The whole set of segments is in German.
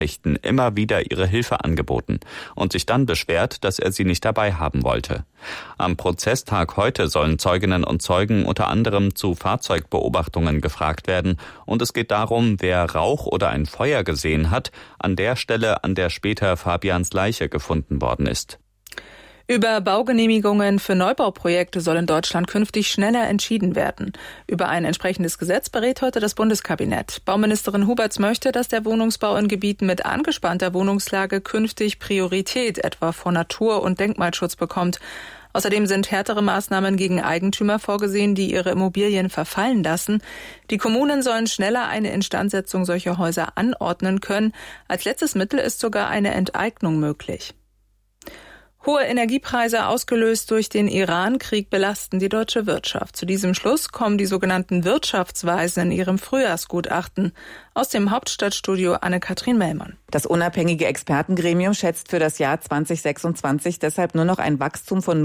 immer wieder ihre Hilfe angeboten und sich dann beschwert, dass er sie nicht dabei haben wollte. Am Prozesstag heute sollen Zeuginnen und Zeugen unter anderem zu Fahrzeugbeobachtungen gefragt werden und es geht darum, wer Rauch oder ein Feuer gesehen hat, an der Stelle, an der später Fabians Leiche gefunden worden ist. Über Baugenehmigungen für Neubauprojekte soll in Deutschland künftig schneller entschieden werden. Über ein entsprechendes Gesetz berät heute das Bundeskabinett. Bauministerin Huberts möchte, dass der Wohnungsbau in Gebieten mit angespannter Wohnungslage künftig Priorität etwa vor Natur- und Denkmalschutz bekommt. Außerdem sind härtere Maßnahmen gegen Eigentümer vorgesehen, die ihre Immobilien verfallen lassen. Die Kommunen sollen schneller eine Instandsetzung solcher Häuser anordnen können. Als letztes Mittel ist sogar eine Enteignung möglich. Hohe Energiepreise, ausgelöst durch den Iran-Krieg, belasten die deutsche Wirtschaft. Zu diesem Schluss kommen die sogenannten Wirtschaftsweisen in ihrem Frühjahrsgutachten. Aus dem Hauptstadtstudio Anne-Kathrin Mellmann. Das unabhängige Expertengremium schätzt für das Jahr 2026 deshalb nur noch ein Wachstum von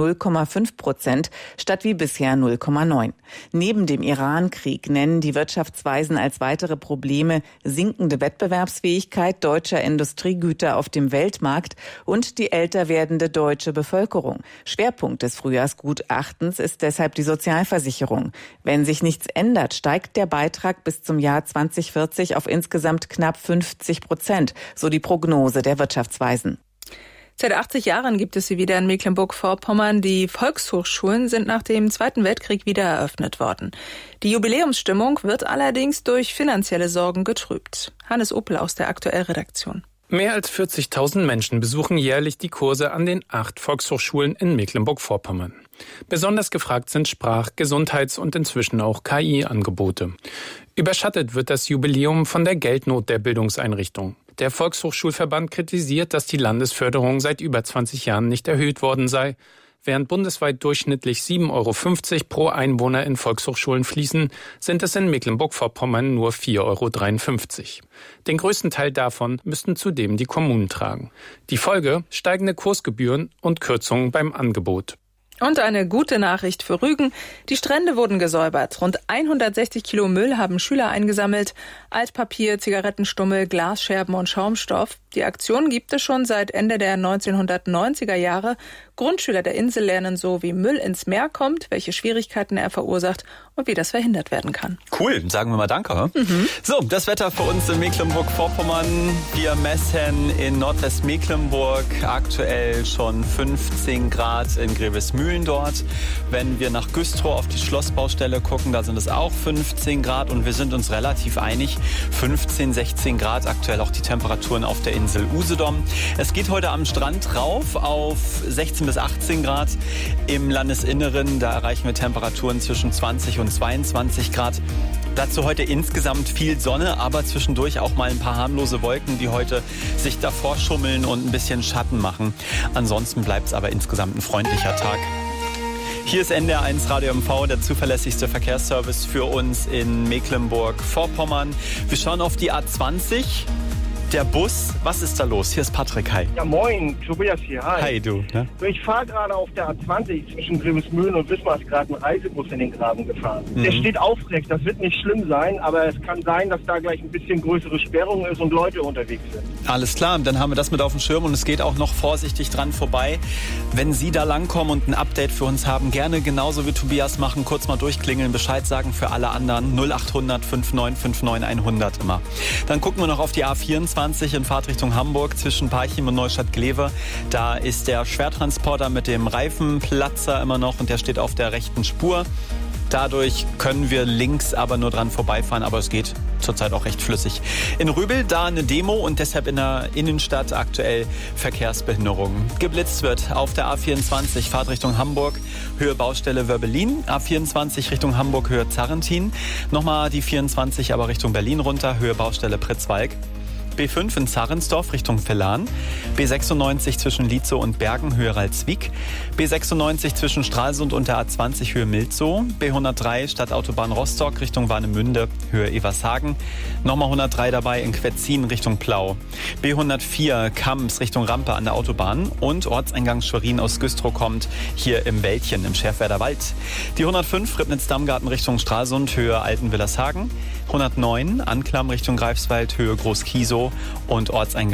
0,5% statt wie bisher 0,9%. Neben dem Iran-Krieg nennen die Wirtschaftsweisen als weitere Probleme sinkende Wettbewerbsfähigkeit deutscher Industriegüter auf dem Weltmarkt und die älter werdende deutsche Bevölkerung. Schwerpunkt des Frühjahrsgutachtens ist deshalb die Sozialversicherung. Wenn sich nichts ändert, steigt der Beitrag bis zum Jahr 2040 auf insgesamt knapp 50%, so die Prognose der Wirtschaftsweisen. Seit 80 Jahren gibt es sie wieder in Mecklenburg-Vorpommern. Die Volkshochschulen sind nach dem Zweiten Weltkrieg wieder eröffnet worden. Die Jubiläumsstimmung wird allerdings durch finanzielle Sorgen getrübt. Hannes Opel aus der Aktuell-Redaktion. Mehr als 40.000 Menschen besuchen jährlich die Kurse an den 8 Volkshochschulen in Mecklenburg-Vorpommern. Besonders gefragt sind Sprach-, Gesundheits- und inzwischen auch KI-Angebote. Überschattet wird das Jubiläum von der Geldnot der Bildungseinrichtung. Der Volkshochschulverband kritisiert, dass die Landesförderung seit über 20 Jahren nicht erhöht worden sei. Während bundesweit durchschnittlich 7,50 € pro Einwohner in Volkshochschulen fließen, sind es in Mecklenburg-Vorpommern nur 4,53 €. Den größten Teil davon müssten zudem die Kommunen tragen. Die Folge: steigende Kursgebühren und Kürzungen beim Angebot. Und eine gute Nachricht für Rügen. Die Strände wurden gesäubert. Rund 160 Kilo Müll haben Schüler eingesammelt. Altpapier, Zigarettenstummel, Glasscherben und Schaumstoff. Die Aktion gibt es schon seit Ende der 1990er Jahre. Grundschüler der Insel lernen so, wie Müll ins Meer kommt, welche Schwierigkeiten er verursacht und wie das verhindert werden kann. Cool, sagen wir mal Danke. So, das Wetter für uns in Mecklenburg-Vorpommern. Wir messen in Nordwestmecklenburg aktuell schon 15 Grad in Grevesmühlen dort. Wenn wir nach Güstrow auf die Schlossbaustelle gucken, da sind es auch 15 Grad und wir sind uns relativ einig. 15, 16 Grad aktuell auch die Temperaturen auf der Insel Usedom. Es geht heute am Strand rauf auf 16 bis 18 Grad. Im Landesinneren, da erreichen wir Temperaturen zwischen 20 und 22 Grad. Dazu heute insgesamt viel Sonne, aber zwischendurch auch mal ein paar harmlose Wolken, die heute sich davor schummeln und ein bisschen Schatten machen. Ansonsten bleibt es aber insgesamt ein freundlicher Tag. Hier ist NDR1 Radio MV, der zuverlässigste Verkehrsservice für uns in Mecklenburg-Vorpommern. Wir schauen auf die A20. Der Bus, was ist da los? Hier ist Patrick, hi. Ja, moin, Tobias hier, hi. Hi, du. Ne? Ich fahre gerade auf der A20 zwischen Grevesmühlen und Wismar, ist gerade ein Reisebus in den Graben gefahren. Der steht aufrecht, das wird nicht schlimm sein, aber es kann sein, dass da gleich ein bisschen größere Sperrung ist und Leute unterwegs sind. Alles klar, dann haben wir das mit auf dem Schirm und es geht auch noch vorsichtig dran vorbei. Wenn Sie da langkommen und ein Update für uns haben, gerne genauso wie Tobias machen, kurz mal durchklingeln, Bescheid sagen für alle anderen, 0800 5959 100 immer. Dann gucken wir noch auf die A24 in Fahrtrichtung Hamburg zwischen Parchim und Neustadt-Glewe. Da ist der Schwertransporter mit dem Reifenplatzer immer noch und der steht auf der rechten Spur. Dadurch können wir links aber nur dran vorbeifahren, aber es geht zurzeit auch recht flüssig. In Rübel da eine Demo und deshalb in der Innenstadt aktuell Verkehrsbehinderungen. Geblitzt wird auf der A24 Fahrtrichtung Hamburg, Höhe Baustelle Wörbelin, A24 Richtung Hamburg, Höhe Zarrentin. Nochmal die 24 aber Richtung Berlin runter, Höhe Baustelle Pritzwalk. B5 in Zarrensdorf Richtung Vellan, B96 zwischen Lietzow und Bergen, Höhe Ralswiek, B96 zwischen Stralsund und der A20 Höhe Milzow, B103 Stadtautobahn Rostock Richtung Warnemünde, Höhe Evershagen, nochmal 103 dabei in Quetzin Richtung Plau, B104 Kamms Richtung Rampe an der Autobahn und Ortseingang Schwerin aus Güstrow kommt hier im Wäldchen im Schärfwerder Wald. Die 105 Ribnitz-Dammgarten Richtung Stralsund, Höhe Altenwillershagen, 109 Anklam Richtung Greifswald, Höhe Groß-Kiesow und Ortseingang